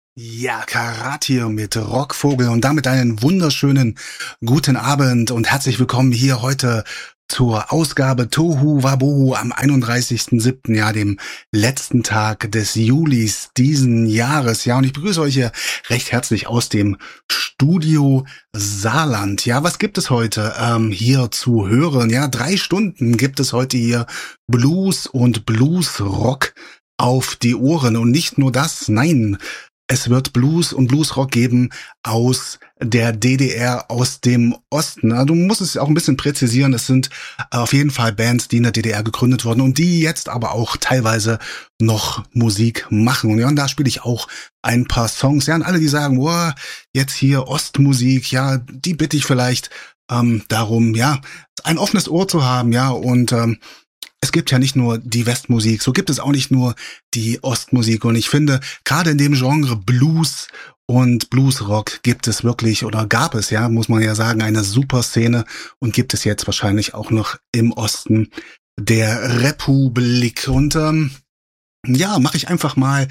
Ja, Karat hier mit Rockvogel und damit einen wunderschönen guten Abend und herzlich willkommen hier heute zur Ausgabe Tohu Wabohu am 31.07., ja, dem letzten Tag des Julis diesen Jahres. Ja, und ich begrüße euch hier recht herzlich aus dem Studio Saarland. Ja, was gibt es heute hier zu hören? Ja, 3 Stunden gibt es heute hier Blues und Bluesrock auf die Ohren. Und nicht nur das, nein, es wird Blues und Bluesrock geben aus der DDR, aus dem Osten. Na, du musst es auch ein bisschen präzisieren. Es sind auf jeden Fall Bands, die in der DDR gegründet wurden und die jetzt aber auch teilweise noch Musik machen. Und ja, und da spiele ich auch ein paar Songs. Ja, und alle, die sagen, boah, jetzt hier Ostmusik, ja, die bitte ich vielleicht darum, ja, ein offenes Ohr zu haben, ja, und es gibt ja nicht nur die Westmusik, so gibt es auch nicht nur die Ostmusik. Und ich finde, gerade in dem Genre Blues und Bluesrock gibt es wirklich, oder gab es, ja, muss man ja sagen, eine super Szene und gibt es jetzt wahrscheinlich auch noch im Osten der Republik. Und ja, mache ich einfach mal,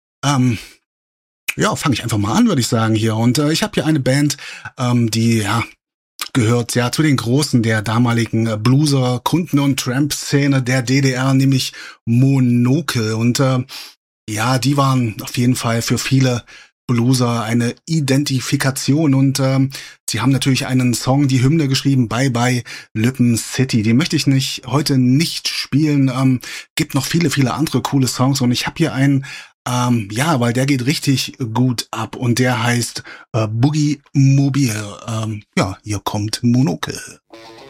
ja, fange ich einfach mal an, würde ich sagen hier. Und ich habe hier eine Band, die, ja, gehört ja zu den Großen der damaligen Blueser, Kunden- und Tramp-Szene der DDR, nämlich Monokel. Und ja, die waren auf jeden Fall für viele Blueser eine Identifikation. Und sie haben natürlich einen Song, die Hymne geschrieben, Bye Bye Lippen City. Den möchte ich heute nicht spielen. Gibt noch viele, viele andere coole Songs. Und ich habe hier einen, ja, weil der geht richtig gut ab und der heißt Boogie Mobile. Ja, hier kommt Monokel.